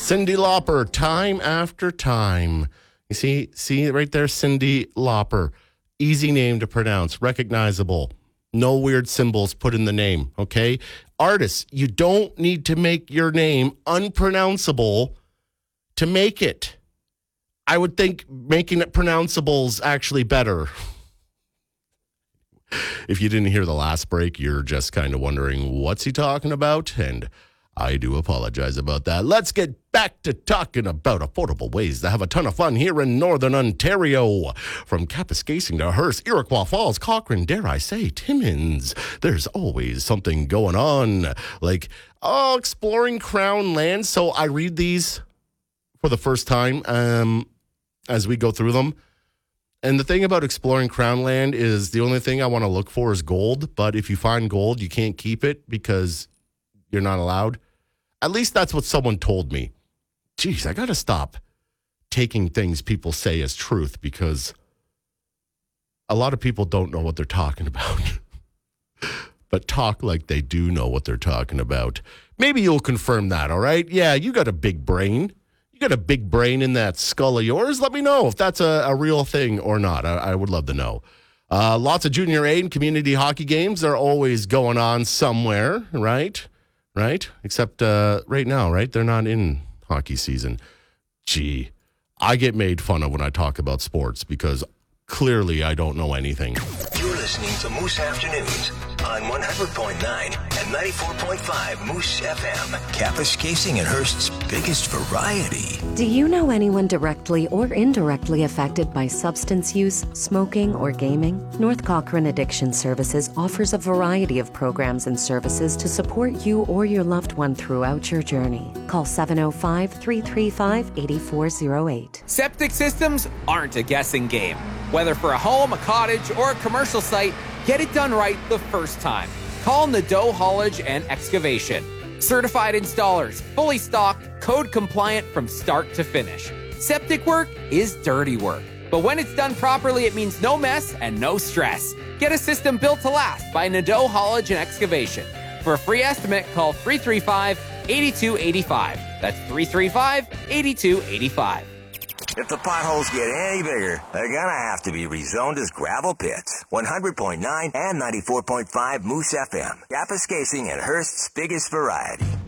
Cyndi Lauper, time after time. You see right there, Cyndi Lauper. Easy name to pronounce, recognizable. No weird symbols put in the name, okay? Artists, you don't need to make your name unpronounceable to make it. I would think making it pronounceable is actually better. If you didn't hear the last break, you're just kind of wondering, what's he talking about? And I do apologize about that. Let's get back to talking about affordable ways to have a ton of fun here in Northern Ontario. From Kapuskasing to Hearst, Iroquois Falls, Cochrane, dare I say, Timmins. There's always something going on. Like, exploring Crown Land. So I read these for the first time as we go through them. And the thing about exploring Crown Land is the only thing I want to look for is gold. But if you find gold, you can't keep it because you're not allowed. At least that's what someone told me. Jeez, I got to stop taking things people say as truth because a lot of people don't know what they're talking about. But talk like they do know what they're talking about. Maybe you'll confirm that, all right? Yeah, you got a big brain. You got a big brain in that skull of yours. Let me know if that's a real thing or not. I would love to know. Lots of junior A and community hockey games are always going on somewhere, right? Right? Except right now, right? They're not in hockey season. Gee, I get made fun of when I talk about sports because clearly I don't know anything. You're listening to Moose Afternoons on 100.9 and 94.5 Moose FM. Kapuskasing and Hearst's biggest variety. Do you know anyone directly or indirectly affected by substance use, smoking, or gaming? North Cochrane Addiction Services offers a variety of programs and services to support you or your loved one throughout your journey. Call 705-335-8408. Septic systems aren't a guessing game. Whether for a home, a cottage, or a commercial site, get it done right the first time. Call Nadeau Haulage and Excavation. Certified installers, fully stocked, code compliant from start to finish. Septic work is dirty work, but when it's done properly, it means no mess and no stress. Get a system built to last by Nadeau Haulage and Excavation. For a free estimate, call 335-8285. That's 335-8285. If the potholes get any bigger, they're gonna have to be rezoned as gravel pits. 100.9 and 94.5 Moose FM. Kapuskasing and Hearst's biggest variety.